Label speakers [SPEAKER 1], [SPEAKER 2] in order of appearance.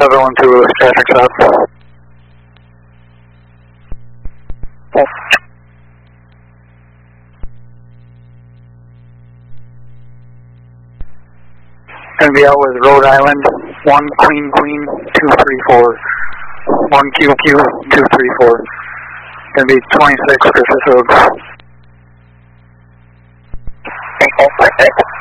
[SPEAKER 1] everyone to traffic stop. Going to be out with Rhode Island, 1 Queen Queen 234, 1 QQ 234. Going to be 26 Griffith Road. 3446.